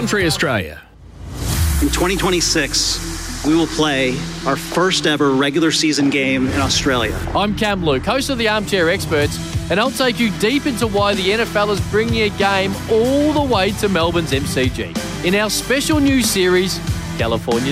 Country Australia. In 2026, we will play our first ever regular season game in Australia. I'm Cam Luke, host of the Armchair Experts, and I'll take you deep into why the NFL is bringing a game all the way to Melbourne's MCG in our special new series, California